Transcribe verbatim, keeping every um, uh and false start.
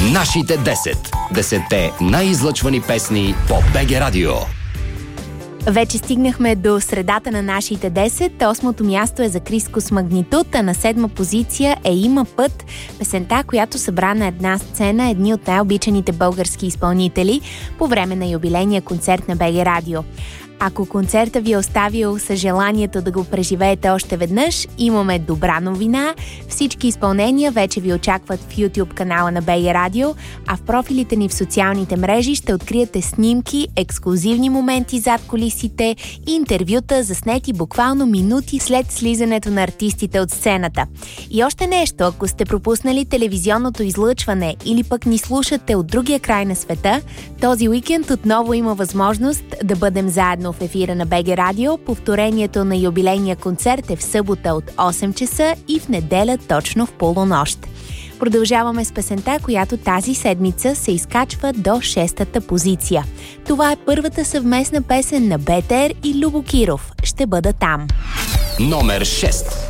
Нашите десет. Десетте най-излъчвани песни по БГ Радио. Вече стигнахме до средата на нашите десет. Осмото място е за Криско с Магнитуд, а на седма позиция е Има път, песента, която събра на една сцена едни от най-обичаните български изпълнители по време на юбилейния концерт на БГ Радио. Ако концерта ви е оставил със желанието да го преживеете още веднъж, имаме добра новина. Всички изпълнения вече ви очакват в YouTube канала на БГ Радио, а в профилите ни в социалните мрежи ще откриете снимки, ексклузивни моменти зад кулисите и интервюта, заснети буквално минути след слизането на артистите от сцената. И още нещо, ако сте пропуснали телевизионното излъчване или пък ни слушате от другия край на света, този уикенд отново има възможност да бъдем заедно в ефира на БГ Радио. Повторението на юбилейния концерт е в събота от осем часа и в неделя точно в полунощ. Продължаваме с песента, която тази седмица се изкачва до шестата позиция. Това е първата съвместна песен на Бетер и Любо Киров. Ще бъда там. Номер шест.